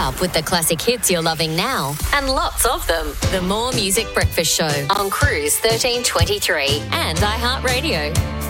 up with the classic hits you're loving now and lots of them. The More Music Breakfast Show on Cruise 1323 and iHeartRadio.